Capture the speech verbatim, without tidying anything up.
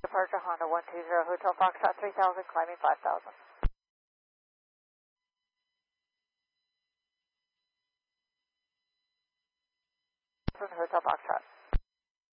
departure Honda one two zero, Hotel Foxtrot three thousand, climbing five thousand. Hotel Foxtrot.